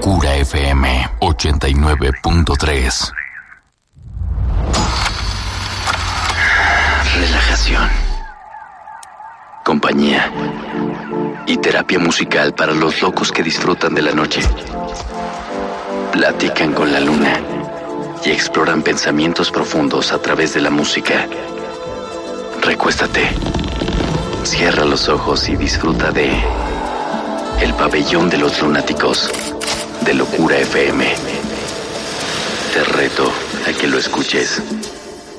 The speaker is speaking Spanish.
Locura FM 89.3. Relajación, compañía y terapia musical para los locos que disfrutan de la noche. Platican con la luna y exploran pensamientos profundos a través de la música. Recuéstate, cierra los ojos y disfruta de El Pabellón de los Lunáticos de Locura FM. Te reto a que lo escuches